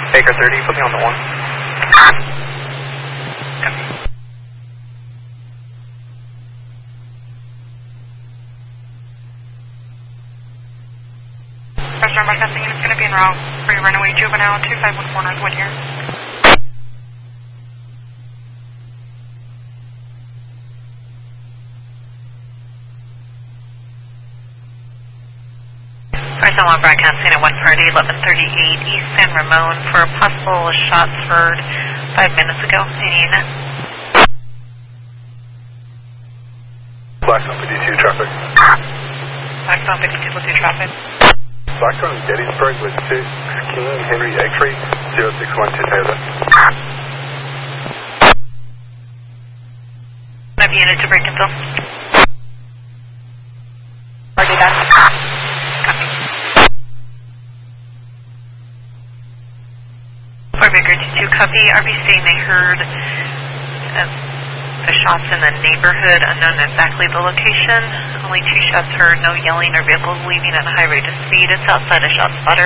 Baker 30, put me on the 1. First number testing unit's going to be en route for your runaway juvenile 2514 Northwood here. First on one broadcasting at 1 party, 1138 East San Ramon for possible shots heard 5 minutes ago. Any unit? Blackstone 52 traffic. Blackstone 52 will do traffic. Blackstone Gettysburg with 6 King Henry X-ray 0612 Toyota. Have unit to break and fill. Already done. Copy. Fort Baker 22 copy. RV saying they heard the shots in the neighborhood, unknown exactly the location. Only 2 shots heard, no yelling or vehicles leaving at a high rate of speed. It's outside a shot spotter.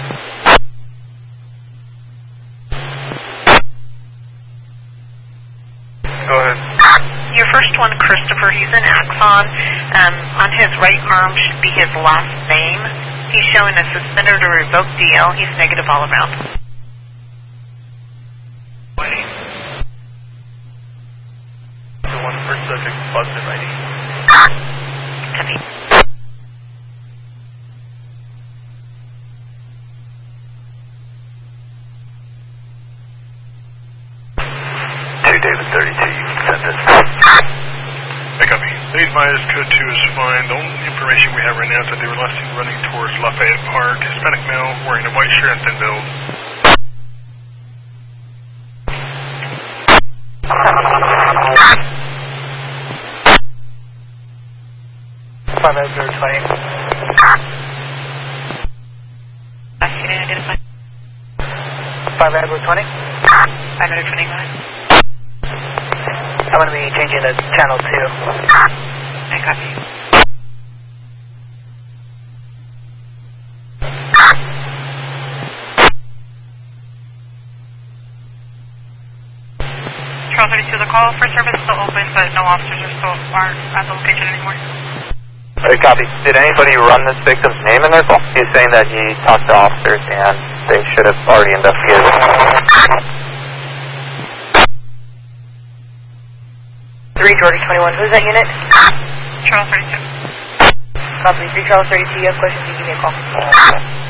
Go ahead. Your first one, Christopher, he's in Axon. On his right arm should be his last name. He's showing a suspended or revoked DL. He's negative all around. The one first subject positive ID. Copy. David 32, you can send this. Hey, copy. They advised code 2 is fine. The only information we have right now is that they were last seen running towards Lafayette Park. Hispanic male wearing a white shirt and thin build. Five Edgar 20. Last unit identified. 5 Edgar 20. 529. I'm going to be changing to channel 2. I copy. Charles 32, the call for service is still open, but no officers aren't at the location anymore. Hey, copy. Did anybody run this victim's name in their call? He's saying that he talked to officers and they should have already investigated. 3 Jordan 21, who's that unit? Charles 32. Copy, 3 Charles 32, you have questions, you give me a call.